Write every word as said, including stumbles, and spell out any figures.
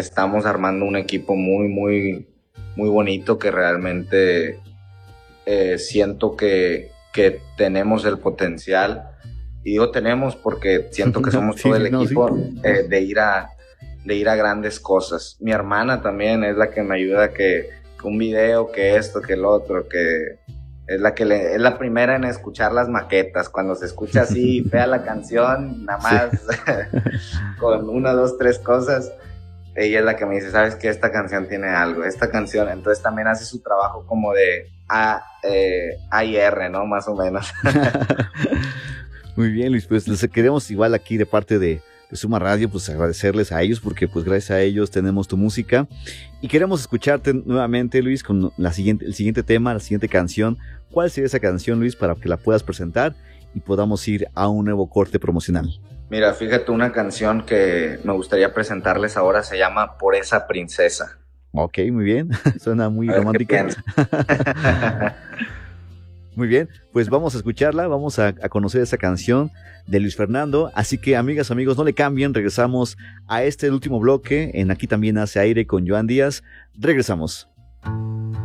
estamos armando un equipo muy, muy, muy bonito que realmente eh, siento que, que tenemos el potencial. Y digo tenemos porque siento que somos sí, todo sí, el no, equipo sí. eh, de ir a de ir a grandes cosas. Mi hermana también es la que me ayuda que, que un video, que esto, que el otro, que es la que le, es la primera en escuchar las maquetas. Cuando se escucha así fea la canción, nada más sí. con una, dos, tres cosas, ella es la que me dice, ¿sabes qué? Esta canción tiene algo, esta canción. Entonces también hace su trabajo como de A, eh, A y R, ¿no? Más o menos. Muy bien, Luis, pues les queremos igual aquí de parte de, de Suma Radio, pues agradecerles a ellos porque pues gracias a ellos tenemos tu música y queremos escucharte nuevamente, Luis, con la siguiente, el siguiente tema, la siguiente canción. ¿Cuál sería esa canción, Luis, para que la puedas presentar y podamos ir a un nuevo corte promocional? Mira, fíjate, una canción que me gustaría presentarles ahora se llama Por esa princesa. Ok, muy bien, suena muy romántica. Muy bien, pues vamos a escucharla, vamos a, a conocer esa canción de Luis Fernando, así que amigas, amigos, no le cambien, regresamos a este último bloque, en Aquí También Hace Aire con Joan Díaz, regresamos.